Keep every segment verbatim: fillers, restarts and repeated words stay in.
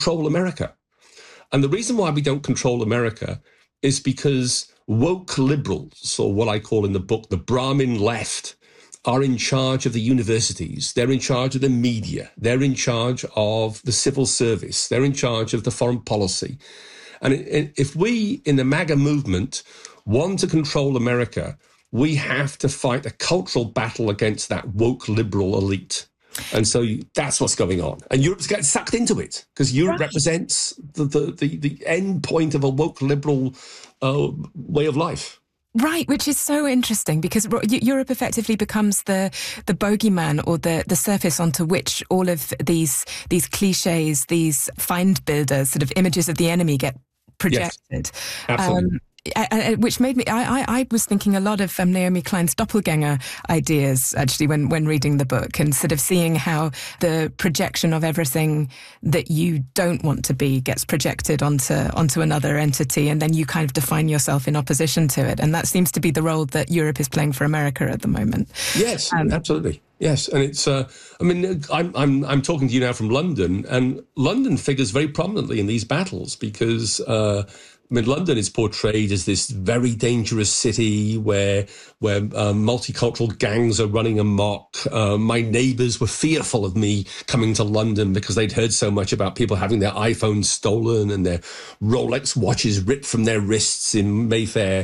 control America. And the reason why we don't control America is because woke liberals, or what I call in the book the Brahmin left, are in charge of the universities. They're in charge of the media. They're in charge of the civil service. They're in charge of the foreign policy. And if we in the MAGA movement want to control America, we have to fight a cultural battle against that woke liberal elite. And so that's what's going on. And Europe's getting sucked into it because Europe right. represents the, the, the, the end point of a woke liberal uh, way of life. Right, which is so interesting because Europe effectively becomes the the bogeyman or the, the surface onto which all of these these cliches, these find builders, sort of images of the enemy get projected. Yes, absolutely. Um, Uh, which made me, I, I, I was thinking a lot of um, Naomi Klein's doppelganger ideas, actually, when, when reading the book, and sort of seeing how the projection of everything that you don't want to be gets projected onto onto another entity, and then you kind of define yourself in opposition to it. And that seems to be the role that Europe is playing for America at the moment. Yes, um, absolutely. Yes, and it's, uh, I mean, I'm, I'm, I'm talking to you now from London, and London figures very prominently in these battles because, uh, I mean, London is portrayed as this very dangerous city where where um, multicultural gangs are running amok. Uh, my neighbours were fearful of me coming to London because they'd heard so much about people having their iPhones stolen and their Rolex watches ripped from their wrists in Mayfair.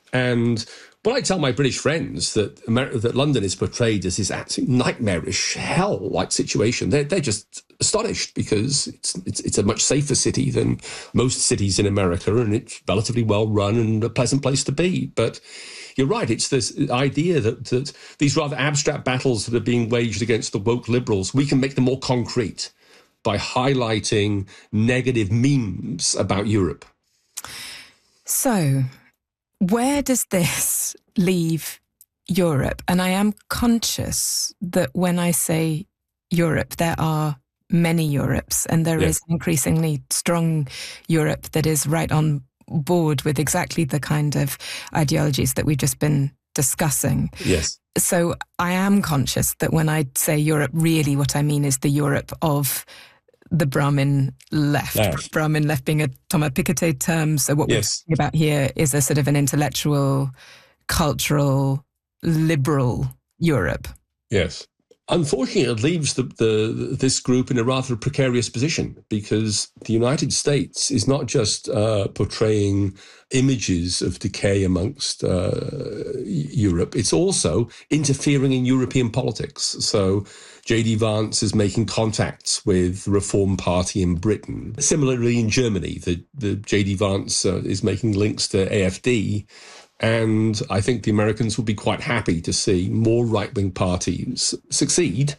And when I tell my British friends that America, that London is portrayed as this absolute nightmarish hell-like situation, they're they're just astonished because it's it's it's a much safer city than most cities in America, and it's relatively well run and a pleasant place to be. But you're right; it's this idea that that these rather abstract battles that are being waged against the woke liberals, we can make them more concrete by highlighting negative memes about Europe. So, where does this leave Europe? And I am conscious that when I say Europe, there are many Europes, and there yes. is an increasingly strong Europe that is right on board with exactly the kind of ideologies that we've just been discussing. Yes. So I am conscious that when I say Europe, really what I mean is the Europe of the Brahmin left. left. Brahmin left being a Thomas Piketty term. So what yes. we're talking about here is a sort of an intellectual, cultural, liberal Europe. Yes. Unfortunately, it leaves the, the this group in a rather precarious position because the United States is not just uh, portraying images of decay amongst uh, Europe, it's also interfering in European politics. So J D Vance is making contacts with the Reform Party in Britain. Similarly, in Germany, the, the J D Vance uh, is making links to A F D. And I think the Americans will be quite happy to see more right-wing parties succeed.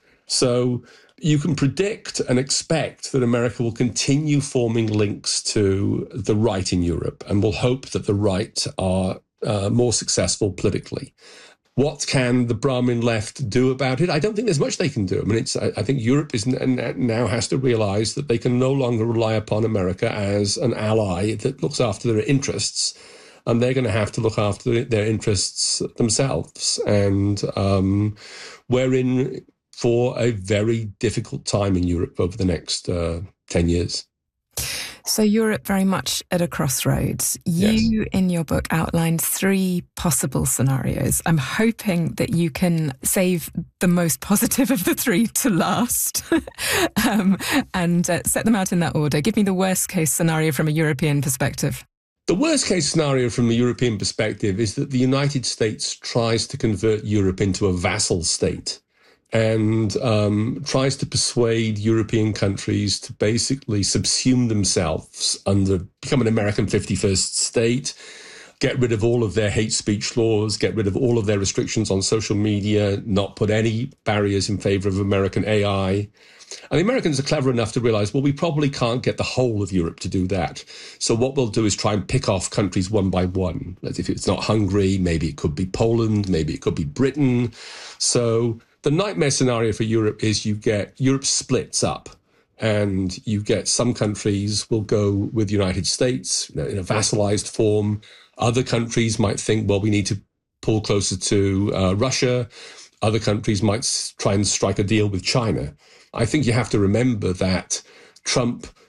So you can predict and expect that America will continue forming links to the right in Europe and will hope that the right are uh, more successful politically. What can the Brahmin left do about it? I don't think there's much they can do. I mean, it's, I think Europe is now has to realize that they can no longer rely upon America as an ally that looks after their interests. And they're going to have to look after their interests themselves. And um, we're in for a very difficult time in Europe over the next uh, ten years. So Europe very much at a crossroads. You, yes. in your book, outlined three possible scenarios. I'm hoping that you can save the most positive of the three to last um, and uh, set them out in that order. Give me the worst case scenario from a European perspective. The worst case scenario from a European perspective is that the United States tries to convert Europe into a vassal state and um, tries to persuade European countries to basically subsume themselves under, become an American fifty-first state, get rid of all of their hate speech laws, get rid of all of their restrictions on social media, not put any barriers in favor of American A I. And the Americans are clever enough to realize, well, we probably can't get the whole of Europe to do that. So what we'll do is try and pick off countries one by one. As if it's not Hungary, maybe it could be Poland, maybe it could be Britain. So the nightmare scenario for Europe is you get Europe splits up and you get some countries will go with the United States, you know, in a vassalized form. Other countries might think, well, we need to pull closer to uh, Russia. Other countries might try and strike a deal with China. I think you have to remember that Trump